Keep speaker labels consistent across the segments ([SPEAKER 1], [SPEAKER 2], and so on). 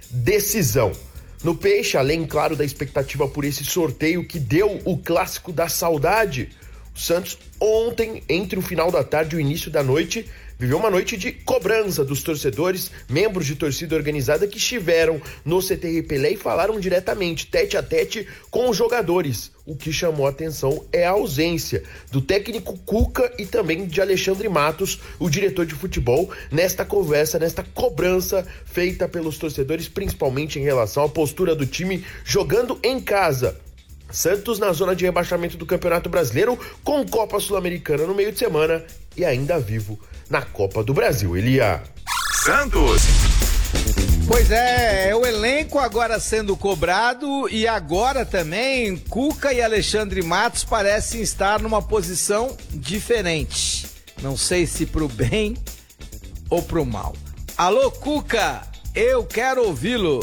[SPEAKER 1] decisão. No Peixe, além, claro, da expectativa por esse sorteio que deu o clássico da saudade, o Santos ontem, entre o final da tarde e o início da noite, viveu uma noite de cobrança dos torcedores, membros de torcida organizada que estiveram no CT Pelé e falaram diretamente, tete a tete, com os jogadores. O que chamou a atenção é a ausência do técnico Cuca e também de Alexandre Matos, o diretor de futebol, nesta conversa, nesta cobrança feita pelos torcedores, principalmente em relação à postura do time jogando em casa. Santos na zona de rebaixamento do Campeonato Brasileiro, com Copa Sul-Americana no meio de semana e ainda vivo na Copa do Brasil. Elia.
[SPEAKER 2] Santos.
[SPEAKER 3] Pois é o elenco agora sendo cobrado e agora também Cuca e Alexandre Matos parecem estar numa posição diferente. Não sei se pro bem ou pro mal. Alô, Cuca, eu quero ouvi-lo.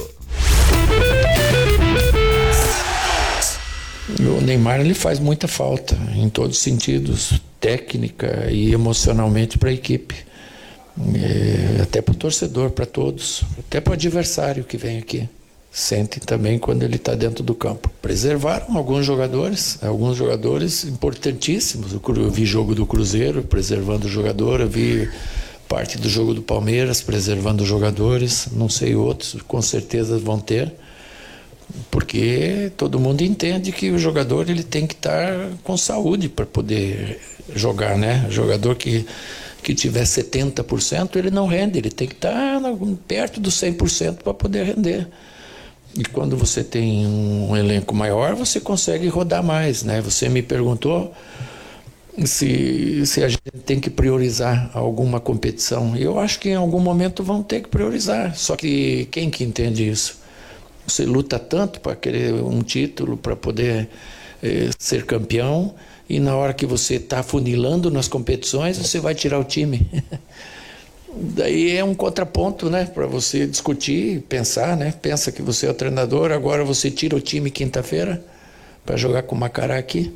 [SPEAKER 4] O Neymar, ele faz muita falta em todos os sentidos, técnica e emocionalmente para a equipe, até para o torcedor, para todos, até para o adversário que vem aqui. Sente também quando ele está dentro do campo. Preservaram alguns jogadores importantíssimos. Eu vi jogo do Cruzeiro preservando o jogador, eu vi parte do jogo do Palmeiras preservando os jogadores, não sei outros, com certeza vão ter. Porque todo mundo entende que o jogador ele tem que estar com saúde para poder jogar, né? O jogador que tiver 70%, ele não rende, ele tem que estar perto dos 100% para poder render. E quando você tem um elenco maior, você consegue rodar mais, né? Você me perguntou se a gente tem que priorizar alguma competição. E eu acho que em algum momento vão ter que priorizar. Só que quem que entende isso? Você luta tanto para querer um título, para poder ser campeão, e na hora que você está funilando nas competições, você vai tirar o time. Daí é um contraponto, né, para você discutir, pensar, né? Pensa que você é o treinador, agora você tira o time quinta-feira para jogar com o Macará aqui,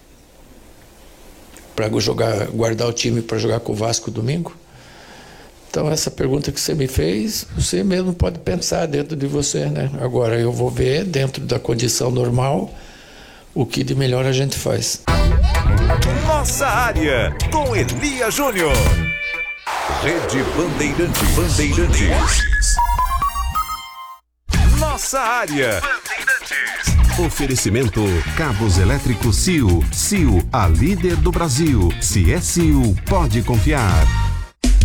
[SPEAKER 4] para guardar o time para jogar com o Vasco domingo. Então, essa pergunta que você me fez, você mesmo pode pensar dentro de você, né? Agora, eu vou ver, dentro da condição normal, o que de melhor a gente faz.
[SPEAKER 2] Nossa área, com Elia Júnior. Rede Bandeirantes. Nossa área. Oferecimento Cabos Elétricos CIO. CIO, a líder do Brasil. Se é CIO, pode confiar.